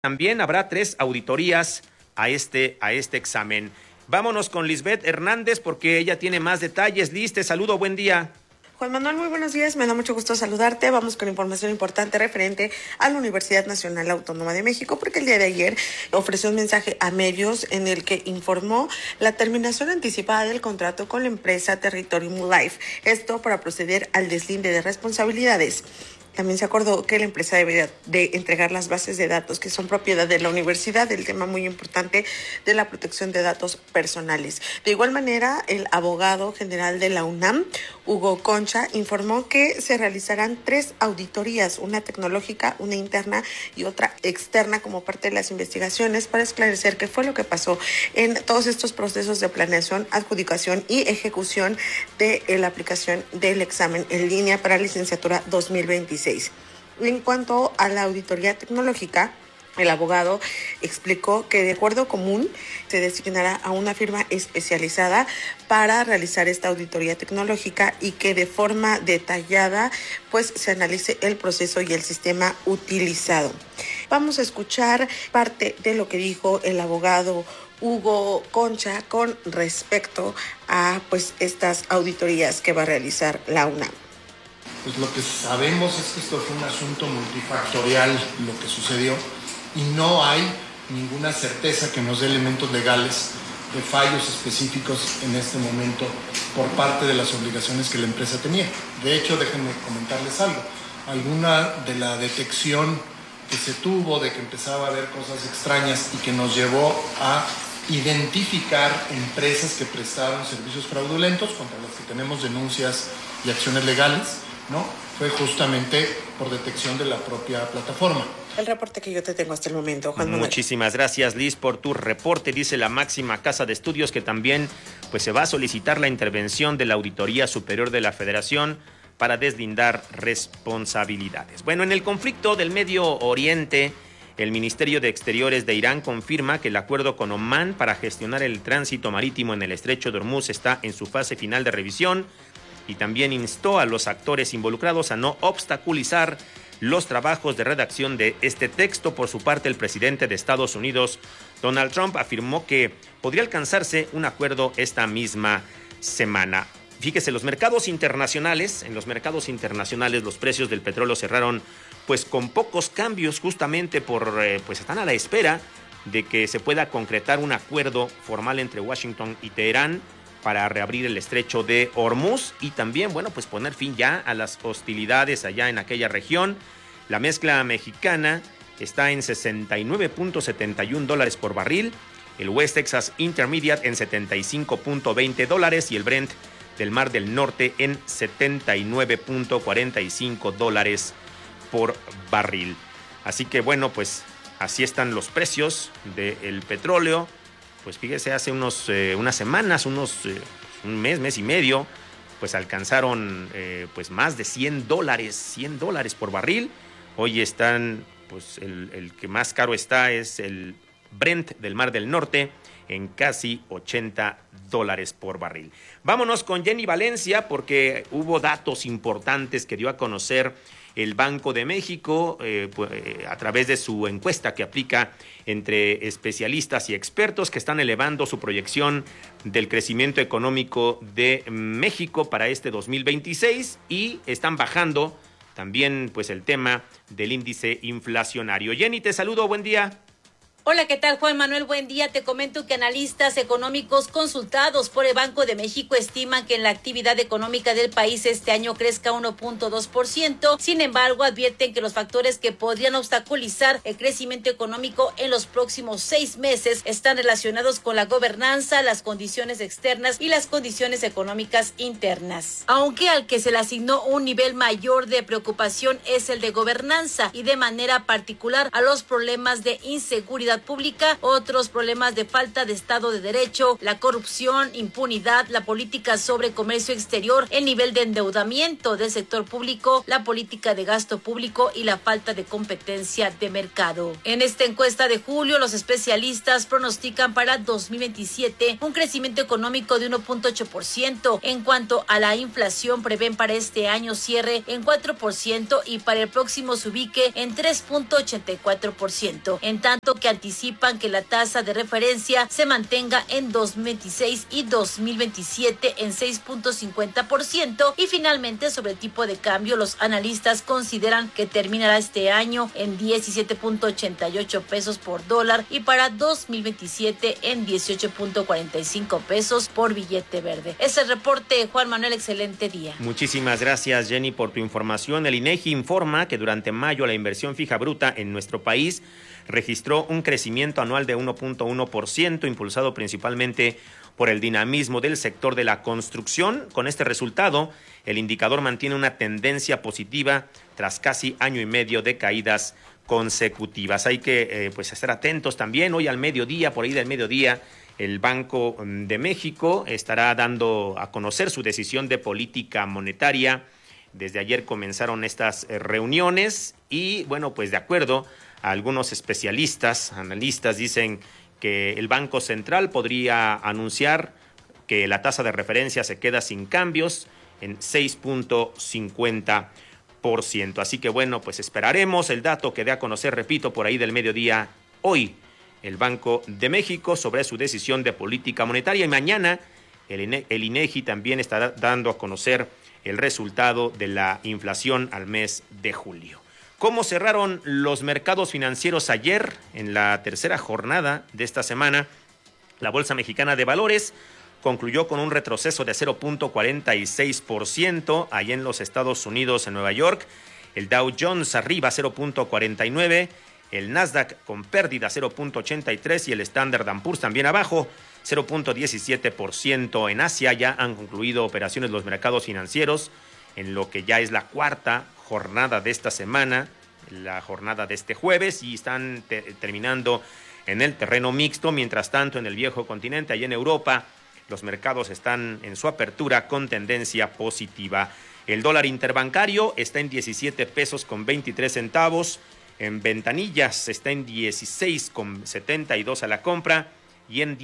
También habrá 3 auditorías a este examen. Vámonos con Lisbeth Hernández porque ella tiene más detalles. Liz, te saludo, buen día. Juan Manuel, muy buenos días, me da mucho gusto saludarte. Vamos con información importante referente a la Universidad Nacional Autónoma de México, porque el día de ayer ofreció un mensaje a medios en el que informó la terminación anticipada del contrato con la empresa Territorium Life, esto para proceder al deslinde de responsabilidades. También se acordó que la empresa debería de entregar las bases de datos que son propiedad de la universidad, el tema muy importante de la protección de datos personales. De igual manera, el abogado general de la UNAM, Hugo Concha, informó que se realizarán 3 auditorías, una tecnológica, una interna y otra externa como parte de las investigaciones para esclarecer qué fue lo que pasó en todos estos procesos de planeación, adjudicación y ejecución de la aplicación del examen en línea para licenciatura 2026. En cuanto a la auditoría tecnológica, el abogado explicó que de acuerdo común se designará a una firma especializada para realizar esta auditoría tecnológica y que de forma detallada pues se analice el proceso y el sistema utilizado. Vamos a escuchar parte de lo que dijo el abogado Hugo Concha con respecto a pues estas auditorías que va a realizar la UNAM. Pues lo que sabemos es que esto fue un asunto multifactorial lo que sucedió y no hay ninguna certeza que nos dé elementos legales de fallos específicos en este momento por parte de las obligaciones que la empresa tenía. De hecho, déjenme comentarles algo. Alguna de la detección que se tuvo de que empezaba a haber cosas extrañas y que nos llevó a identificar empresas que prestaron servicios fraudulentos contra las que tenemos denuncias y acciones legales, ¿no? Fue justamente por detección de la propia plataforma. El reporte que yo te tengo hasta el momento, Juan Manuel. Muchísimas gracias, Liz, por tu reporte. Dice la máxima casa de estudios que también pues, se va a solicitar la intervención de la Auditoría Superior de la Federación para deslindar responsabilidades. Bueno, en el conflicto del Medio Oriente, el Ministerio de Exteriores de Irán confirma que el acuerdo con Omán para gestionar el tránsito marítimo en el estrecho de Hormuz está en su fase final de revisión y también instó a los actores involucrados a no obstaculizar los trabajos de redacción de este texto. Por su parte, el presidente de Estados Unidos, Donald Trump, afirmó que podría alcanzarse un acuerdo esta misma semana. Fíjese, en los mercados internacionales los precios del petróleo cerraron pues con pocos cambios, justamente pues están a la espera de que se pueda concretar un acuerdo formal entre Washington y Teherán para reabrir el estrecho de Hormuz y también, bueno, pues poner fin ya a las hostilidades allá en aquella región. La mezcla mexicana está en $69.71 por barril, el West Texas Intermediate en $75.20 y el Brent del Mar del Norte en $79.45 por barril. Así que, bueno, pues así están los precios del petróleo. Pues fíjese, hace unas semanas, un mes y medio, pues alcanzaron pues más de $100 por barril. Hoy están, pues el que más caro está es el Brent del Mar del Norte en casi $80 por barril. Vámonos con Jenny Valencia porque hubo datos importantes que dio a conocer el Banco de México a través de su encuesta que aplica entre especialistas y expertos que están elevando su proyección del crecimiento económico de México para este 2026 y están bajando también pues el tema del índice inflacionario. Jenny, te saludo, buen día. Hola, ¿qué tal, Juan Manuel? Buen día. Te comento que analistas económicos consultados por el Banco de México estiman que la actividad económica del país este año crezca 1.2%. Sin embargo, advierten que los factores que podrían obstaculizar el crecimiento económico en los próximos 6 meses están relacionados con la gobernanza, las condiciones externas y las condiciones económicas internas. Aunque al que se le asignó un nivel mayor de preocupación es el de gobernanza y de manera particular a los problemas de inseguridad seguridad pública, otros problemas de falta de Estado de Derecho, la corrupción, impunidad, la política sobre comercio exterior, el nivel de endeudamiento del sector público, la política de gasto público y la falta de competencia de mercado. En esta encuesta de julio, los especialistas pronostican para 2027 un crecimiento económico de 1.8%. En cuanto a la inflación, prevén para este año cierre en 4% y para el próximo se ubique en 3.84%, en tanto que anticipan que la tasa de referencia se mantenga en 2026 y 2027 en 6.50%. Y finalmente, sobre el tipo de cambio, los analistas consideran que terminará este año en 17.88 pesos por dólar y para 2027 en 18.45 pesos por billete verde. Es el reporte, Juan Manuel, excelente día. Muchísimas gracias, Jenny, por tu información. El INEGI informa que durante mayo la inversión fija bruta en nuestro país registró un crecimiento anual de 1.1%, impulsado principalmente por el dinamismo del sector de la construcción. Con este resultado, el indicador mantiene una tendencia positiva tras casi año y medio de caídas consecutivas. Hay que estar atentos también. Hoy al mediodía, por ahí del mediodía, el Banco de México estará dando a conocer su decisión de política monetaria. Desde ayer comenzaron estas reuniones y, de acuerdo a algunos especialistas, analistas, dicen que el Banco Central podría anunciar que la tasa de referencia se queda sin cambios en 6.50%. Así que esperaremos el dato que dé a conocer, repito, por ahí del mediodía hoy el Banco de México sobre su decisión de política monetaria, y mañana el INEGI también estará dando a conocer el resultado de la inflación al mes de julio. ¿Cómo cerraron los mercados financieros ayer en la tercera jornada de esta semana? La Bolsa Mexicana de Valores concluyó con un retroceso de 0.46% allá en los Estados Unidos, en Nueva York. El Dow Jones arriba 0.49%, el Nasdaq con pérdida 0.83% y el Standard & Poor's también abajo 0.17%. En Asia ya han concluido operaciones los mercados financieros en lo que ya es la cuarta jornada de esta semana, la jornada de este jueves, y están terminando en el terreno mixto. Mientras tanto, en el viejo continente, allá en Europa, los mercados están en su apertura con tendencia positiva. El dólar interbancario está en 17 pesos con 23 centavos. En ventanillas está en 16,72 a la compra y en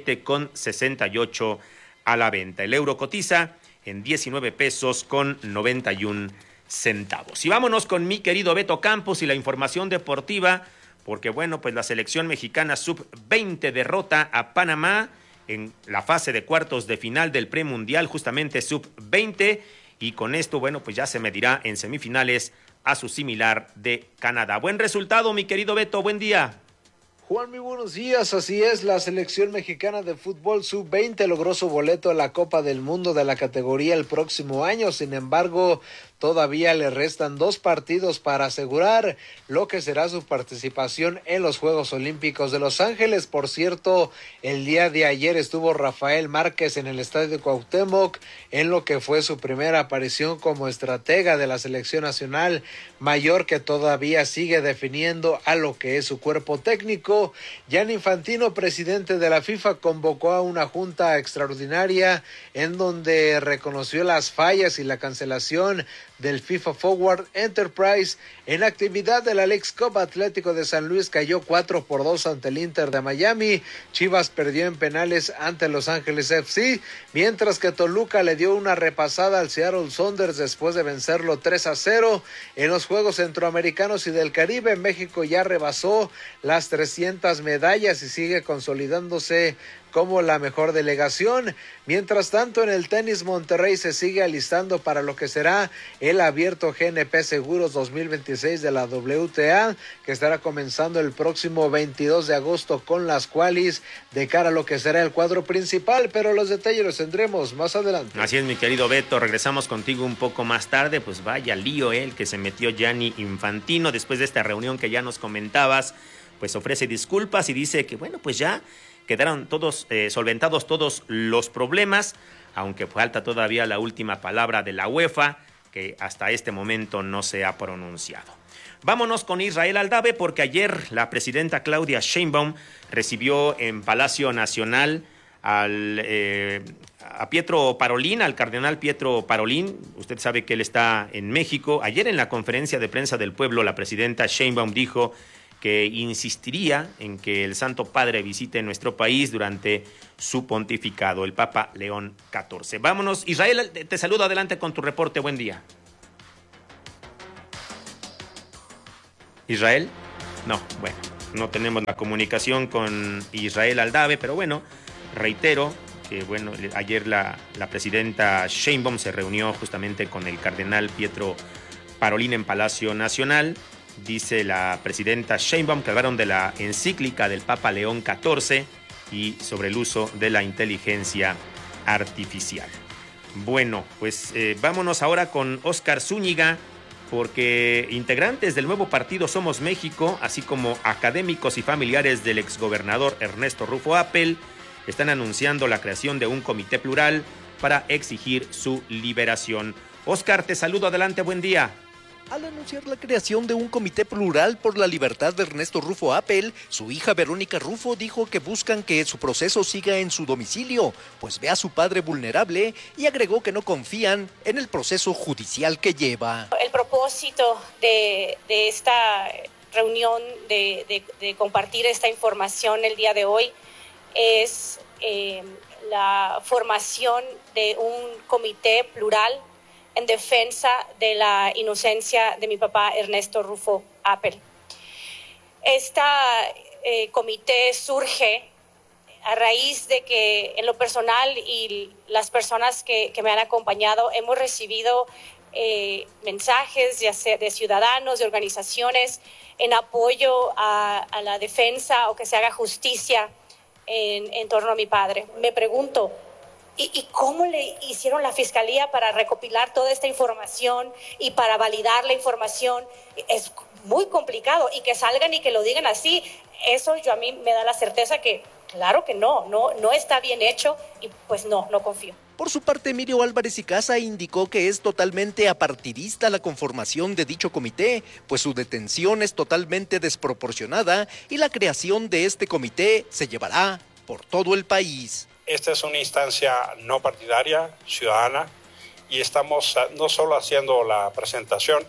17,68 a la venta. El euro cotiza en 19 pesos con 91 centavos. Y vámonos con mi querido Beto Campos y la información deportiva, porque la selección mexicana sub-20 derrota a Panamá en la fase de cuartos de final del premundial, justamente sub-20, y con esto, ya se medirá en semifinales a su similar de Canadá. Buen resultado, mi querido Beto, buen día. Juan, muy buenos días. Así es, la selección mexicana de fútbol sub-20 logró su boleto a la Copa del Mundo de la categoría el próximo año. Sin embargo, todavía le restan 2 partidos para asegurar lo que será su participación en los Juegos Olímpicos de Los Ángeles. Por cierto, el día de ayer estuvo Rafael Márquez en el Estadio Cuauhtémoc en lo que fue su primera aparición como estratega de la selección nacional mayor, que todavía sigue definiendo a lo que es su cuerpo técnico. Gianni Infantino, presidente de la FIFA, convocó a una junta extraordinaria en donde reconoció las fallas y la cancelación del FIFA Forward Enterprise. En actividad de la Leagues Cup, Atlético de San Luis cayó 4-2 ante el Inter de Miami. Chivas perdió en penales ante Los Ángeles FC, mientras que Toluca le dio una repasada al Seattle Sounders después de vencerlo 3-0. En los Juegos Centroamericanos y del Caribe, México ya rebasó las 300 medallas y sigue consolidándose como la mejor delegación. Mientras tanto, en el tenis, Monterrey se sigue alistando para lo que será el Abierto GNP Seguros 2026 de la WTA, que estará comenzando el próximo 22 de agosto con las qualis de cara a lo que será el cuadro principal, pero los detalles los tendremos más adelante. Así es, mi querido Beto, regresamos contigo un poco más tarde. Pues vaya lío el que se metió Gianni Infantino después de esta reunión que ya nos comentabas. Pues ofrece disculpas y dice que ya quedaron todos solventados todos los problemas, aunque falta todavía la última palabra de la UEFA, que hasta este momento no se ha pronunciado. Vámonos con Israel Aldave porque ayer la presidenta Claudia Sheinbaum recibió en Palacio Nacional a Pietro Parolin, al cardenal Pietro Parolin. Usted sabe que él está en México. Ayer en la conferencia de prensa del pueblo, la presidenta Sheinbaum dijo que insistiría en que el Santo Padre visite nuestro país durante su pontificado, el Papa León XIV. Vámonos, Israel, te saludo, adelante con tu reporte, buen día. ¿Israel? No, bueno, no tenemos la comunicación con Israel Aldave, pero bueno, reitero que bueno, ayer la presidenta Sheinbaum se reunió justamente con el cardenal Pietro Parolin en Palacio Nacional. Dice la presidenta Sheinbaum que hablaron de la encíclica del Papa León XIV y sobre el uso de la inteligencia artificial. Bueno, pues vámonos ahora con Óscar Zúñiga, porque integrantes del nuevo partido Somos México, así como académicos y familiares del exgobernador Ernesto Rufo Appel, están anunciando la creación de un comité plural para exigir su liberación. Óscar, te saludo, adelante, buen día. Al anunciar la creación de un comité plural por la libertad de Ernesto Rufo Appel, su hija Verónica Rufo dijo que buscan que su proceso siga en su domicilio, pues ve a su padre vulnerable, y agregó que no confían en el proceso judicial que lleva. El propósito de esta reunión, de compartir esta información el día de hoy, es la formación de un comité plural en defensa de la inocencia de mi papá Ernesto Rufo Appel. Este comité surge a raíz de que en lo personal y las personas que me han acompañado hemos recibido mensajes de ciudadanos, de organizaciones en apoyo a la defensa o que se haga justicia en torno a mi padre. Me pregunto, ¿y cómo le hicieron la fiscalía para recopilar toda esta información y para validar la información? Es muy complicado, y que salgan y que lo digan así, eso a mí me da la certeza que claro que no está bien hecho, y pues no confío. Por su parte, Emilio Álvarez y Casa indicó que es totalmente apartidista la conformación de dicho comité, pues su detención es totalmente desproporcionada y la creación de este comité se llevará por todo el país. Esta es una instancia no partidaria, ciudadana, y estamos no solo haciendo la presentación,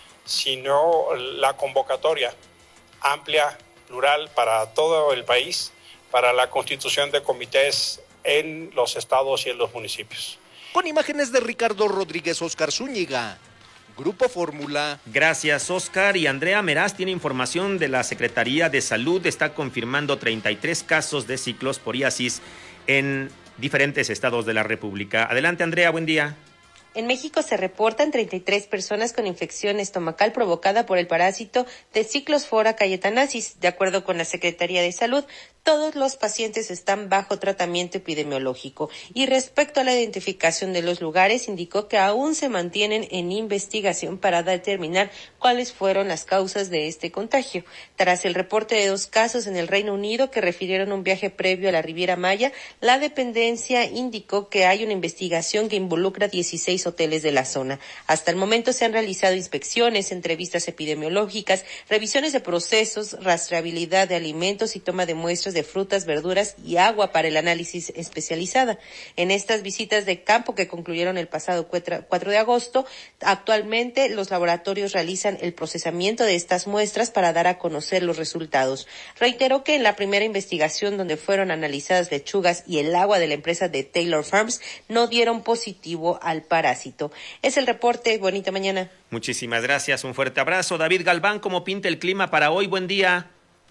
sino la convocatoria amplia, plural para todo el país, para la constitución de comités en los estados y en los municipios. Con imágenes de Ricardo Rodríguez, Óscar Zúñiga, Grupo Fórmula. Gracias, Óscar. Y Andrea Meraz tiene información de la Secretaría de Salud. Está confirmando 33 casos de ciclosporiasis en diferentes estados de la República. Adelante, Andrea, buen día. En México se reportan 33 personas con infección estomacal provocada por el parásito de Cyclospora cayetanasis. De acuerdo con la Secretaría de Salud, todos los pacientes están bajo tratamiento epidemiológico. Y respecto a la identificación de los lugares, indicó que aún se mantienen en investigación para determinar cuáles fueron las causas de este contagio. Tras el reporte de 2 casos en el Reino Unido que refirieron un viaje previo a la Riviera Maya, la dependencia indicó que hay una investigación que involucra 16 hoteles de la zona. Hasta el momento se han realizado inspecciones, entrevistas epidemiológicas, revisiones de procesos, rastreabilidad de alimentos y toma de muestras de frutas, verduras y agua para el análisis especializada. En estas visitas de campo que concluyeron el pasado 4 de agosto, actualmente los laboratorios realizan el procesamiento de estas muestras para dar a conocer los resultados. Reiteró que en la primera investigación, donde fueron analizadas lechugas y el agua de la empresa de Taylor Farms, no dieron positivo al parásito. Es el reporte. Bonita mañana. Muchísimas gracias. Un fuerte abrazo. David Galván, ¿cómo pinta el clima para hoy? Buen día.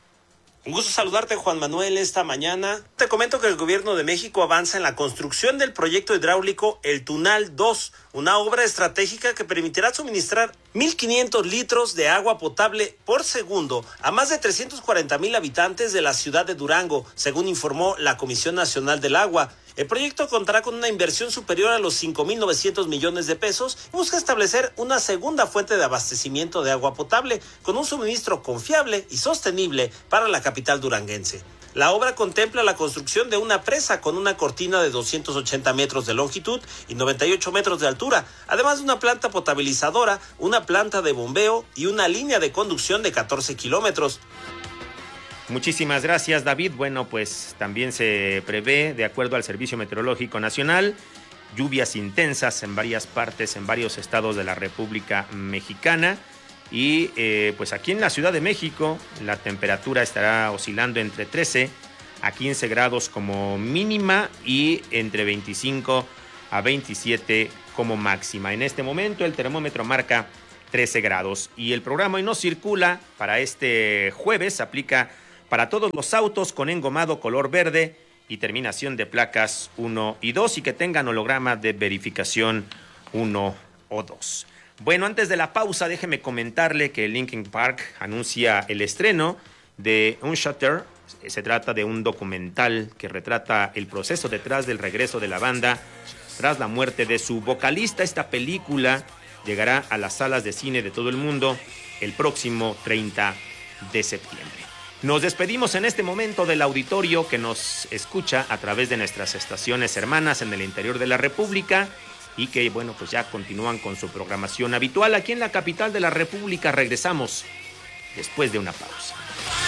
Un gusto saludarte, Juan Manuel, esta mañana. Te comento que el Gobierno de México avanza en la construcción del proyecto hidráulico El Tunal 2, una obra estratégica que permitirá suministrar 1,500 litros de agua potable por segundo a más de 340,000 habitantes de la ciudad de Durango, según informó la Comisión Nacional del Agua. El proyecto contará con una inversión superior a los 5,900 millones de pesos y busca establecer una segunda fuente de abastecimiento de agua potable con un suministro confiable y sostenible para la capital duranguense. La obra contempla la construcción de una presa con una cortina de 280 metros de longitud y 98 metros de altura, además de una planta potabilizadora, una planta de bombeo y una línea de conducción de 14 kilómetros. Muchísimas gracias, David. Bueno, pues también se prevé, de acuerdo al Servicio Meteorológico Nacional, lluvias intensas en varias partes, en varios estados de la República Mexicana. Y pues aquí en la Ciudad de México la temperatura estará oscilando entre 13 a 15 grados como mínima y entre 25 a 27 como máxima. En este momento el termómetro marca 13 grados y el programa Hoy No Circula para este jueves aplica para todos los autos con engomado color verde y terminación de placas 1 y 2 y que tengan holograma de verificación 1 o 2. Bueno, antes de la pausa, déjeme comentarle que Linkin Park anuncia el estreno de Unshattered. Se trata de un documental que retrata el proceso detrás del regreso de la banda tras la muerte de su vocalista. Esta película llegará a las salas de cine de todo el mundo el próximo 30 de septiembre. Nos despedimos en este momento del auditorio que nos escucha a través de nuestras estaciones hermanas en el interior de la República y que, bueno, pues ya continúan con su programación habitual. Aquí en la capital de la República regresamos después de una pausa.